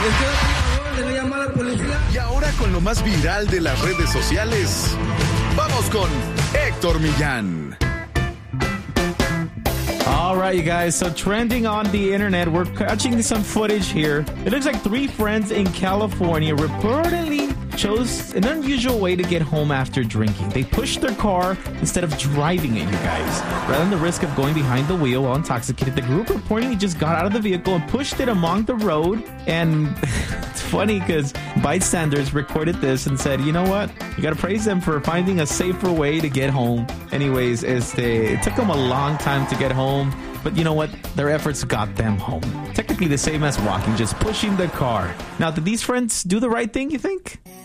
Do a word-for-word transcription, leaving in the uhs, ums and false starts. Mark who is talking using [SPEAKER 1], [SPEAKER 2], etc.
[SPEAKER 1] Y ahora con lo más viral de las redes sociales, vamos con Héctor Millán.
[SPEAKER 2] All right, you guys. So trending on the internet, we're catching some footage here. It looks like three friends in California reportedly chose an unusual way to get home after drinking. They pushed their car instead of driving it, you guys. Rather than the risk of going behind the wheel while intoxicated, the group reportedly just got out of the vehicle and pushed it along the road. And it's funny because bystanders recorded this and said, you know what? You got to praise them for finding a safer way to get home. Anyways, este, it took them a long time to get home. But you know what? Their efforts got them home. Technically the same as walking, just pushing the car. Now, did these friends do the right thing, you think?